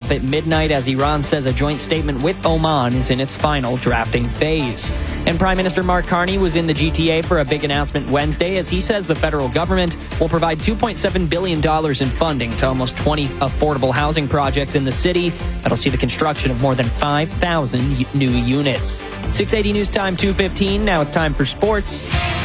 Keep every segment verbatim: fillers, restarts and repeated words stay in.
up at midnight as Iran says a joint statement with Oman is in its final drafting phase. And Prime Minister Mark Carney was in the G T A for a big announcement Wednesday as he says the federal government will provide two point seven billion dollars in funding to almost twenty affordable housing projects in the city that'll see the construction of more than five thousand new units. six eighty News Time, two fifteen. Now it's time for sports.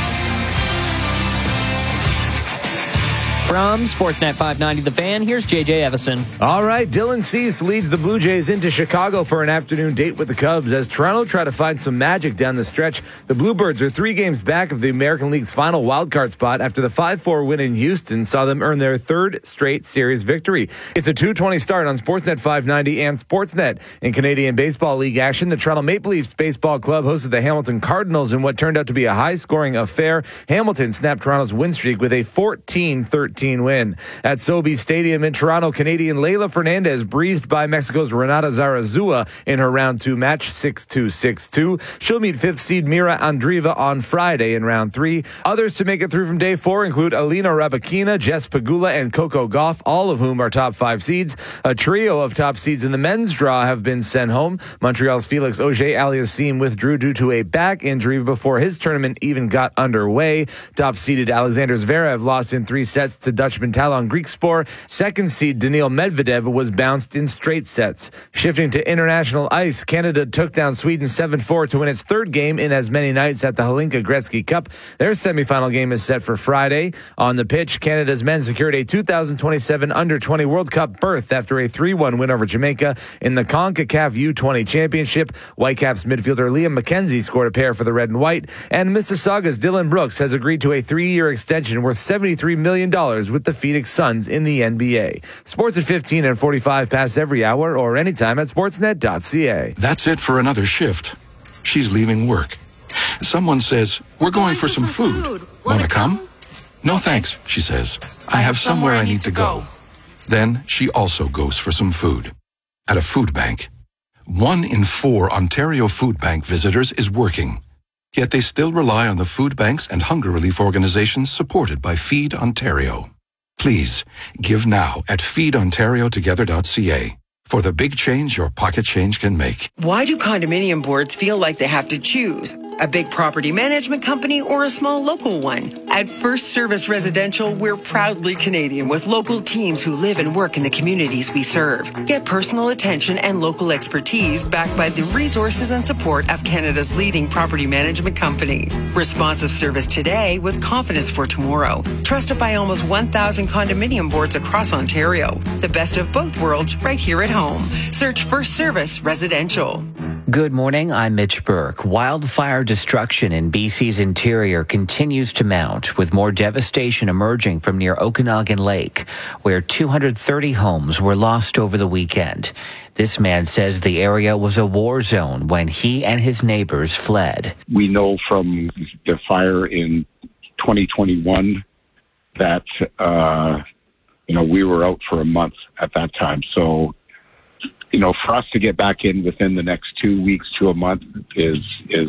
From Sportsnet five ninety The Fan, here's J J Evison. All right, Dylan Cease leads the Blue Jays into Chicago for an afternoon date with the Cubs as Toronto try to find some magic down the stretch. The Bluebirds are three games back of the American League's final wildcard spot after the five four win in Houston saw them earn their third straight series victory. It's a two twenty start on Sportsnet five ninety and Sportsnet. In Canadian Baseball League action, the Toronto Maple Leafs Baseball Club hosted the Hamilton Cardinals in what turned out to be a high-scoring affair. Hamilton snapped Toronto's win streak with a fourteen thirteen win. At Sobeys Stadium in Toronto, Canadian Leylah Fernandez breezed by Mexico's Renata Zarazua in her round two match, six two, six two. She'll meet fifth seed Mira Andreeva on Friday in round three. Others to make it through from day four include Alina Rybakina, Jess Pegula, and Coco Gauff, all of whom are top five seeds. A trio of top seeds in the men's draw have been sent home. Montreal's Felix Auger-Aliassime withdrew due to a back injury before his tournament even got underway. Top-seeded Alexander Zverev lost in three sets to Dutchman Talon Griekspoor. Second seed Daniil Medvedev was bounced in straight sets. Shifting to international ice, Canada took down Sweden seven four to win its third game in as many nights at the Hlinka Gretzky Cup. Their semifinal game is set for Friday. On the pitch, Canada's men secured a two thousand twenty-seven under twenty World Cup berth after a three one win over Jamaica in the CONCACAF U twenty Championship. Whitecaps midfielder Liam McKenzie scored a pair for the red and white, and Mississauga's Dylan Brooks has agreed to a three-year extension worth seventy-three million dollars with the Phoenix Suns in the N B A. Sports at fifteen and forty-five pass every hour or anytime at sportsnet dot c a. That's it for another shift. She's leaving work. Someone says, we're going, going for, for some, some food. food. Want to come? come? No thanks, she says. I, I have somewhere, somewhere I need to go. go. Then she also goes for some food. At a food bank. One in four Ontario Food Bank visitors is working. Yet they still rely on the food banks and hunger relief organizations supported by Feed Ontario. Please, give now at feed ontario together dot c a for the big change your pocket change can make. Why do condominium boards feel like they have to choose? A big property management company or a small local one? At First Service Residential, we're proudly Canadian with local teams who live and work in the communities we serve. Get personal attention and local expertise backed by the resources and support of Canada's leading property management company. Responsive service today with confidence for tomorrow. Trusted by almost one thousand condominium boards across Ontario. The best of both worlds right here at home. Search First Service Residential. Good morning, I'm Mitch Burke. Wildfire destruction in B C's interior continues to mount, with more devastation emerging from near Okanagan Lake, where two hundred thirty homes were lost over the weekend. This man says the area was a war zone when he and his neighbors fled. We know from the fire in twenty twenty-one that, uh, you know, we were out for a month at that time. So, you know, for us to get back in within the next two weeks to a month is is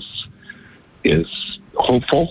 is hopeful,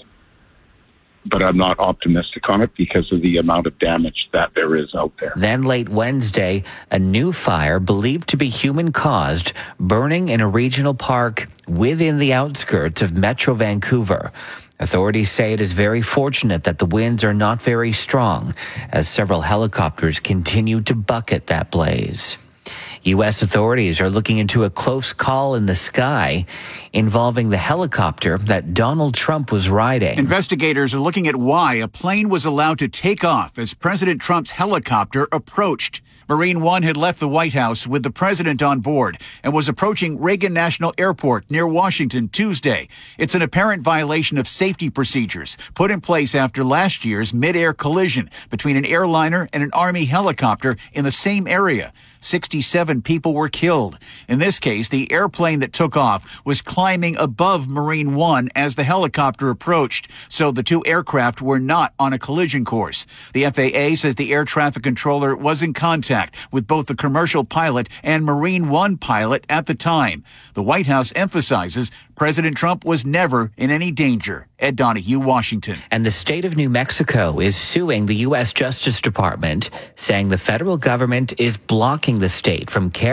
but I'm not optimistic on it because of the amount of damage that there is out there. Then late Wednesday, a new fire believed to be human-caused, burning in a regional park within the outskirts of Metro Vancouver. Authorities say it is very fortunate that the winds are not very strong, as several helicopters continue to bucket that blaze. U S authorities are looking into a close call in the sky involving the helicopter that Donald Trump was riding. Investigators are looking at why a plane was allowed to take off as President Trump's helicopter approached. Marine One had left the White House with the president on board and was approaching Reagan National Airport near Washington Tuesday. It's an apparent violation of safety procedures put in place after last year's mid-air collision between an airliner and an Army helicopter in the same area. sixty-seven people were killed. In this case, the airplane that took off was climbing above Marine One as the helicopter approached, so the two aircraft were not on a collision course. The F A A says the air traffic controller was in contact with both the commercial pilot and Marine One pilot at the time. The White House emphasizes President Trump was never in any danger. Ed Donahue, Washington. And the state of New Mexico is suing the U S Justice Department, saying the federal government is blocking the state from carrying